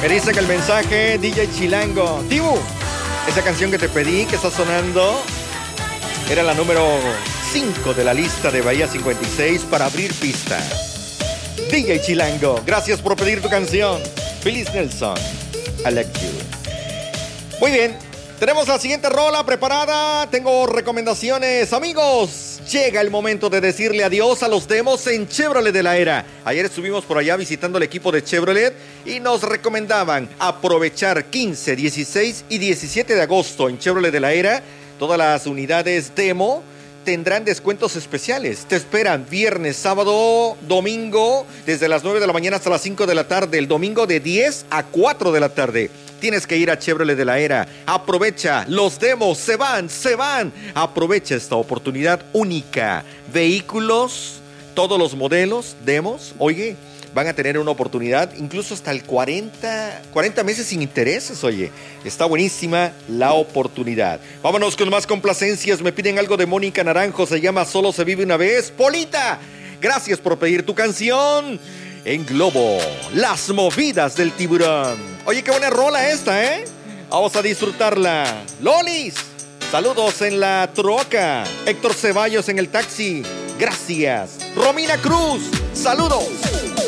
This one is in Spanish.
Me dice que el mensaje, DJ Chilango. Tibu, esa canción que te pedí, que está sonando, era la número 5 de la lista de Bahía 56 para abrir pista. DJ Chilango, gracias por pedir tu canción. Phyllis Nelson, I like you. Muy bien, tenemos la siguiente rola preparada. Tengo recomendaciones, amigos. Llega el momento de decirle adiós a los demos en Chevrolet de la Era. Ayer estuvimos por allá visitando el equipo de Chevrolet y nos recomendaban aprovechar 15, 16 y 17 de agosto en Chevrolet de la Era. Todas las unidades demo tendrán descuentos especiales. Te esperan viernes, sábado, domingo, desde las 9 de la mañana hasta las 5 de la tarde. El domingo de 10 a 4 de la tarde. Tienes que ir a Chevrolet de la Era. Aprovecha, los demos se van. Aprovecha esta oportunidad única. Vehículos, todos los modelos, demos, oye, van a tener una oportunidad, incluso hasta el 40 meses sin intereses, oye. Está buenísima la oportunidad. Vámonos con más complacencias. Me piden algo de Mónica Naranjo, se llama Solo se vive una vez. Polita, gracias por pedir tu canción. En Globo, las movidas del tiburón. Oye, qué buena rola esta, ¿eh? Vamos a disfrutarla. Lolis, saludos en la troca. Héctor Ceballos en el taxi, gracias. Romina Cruz, saludos.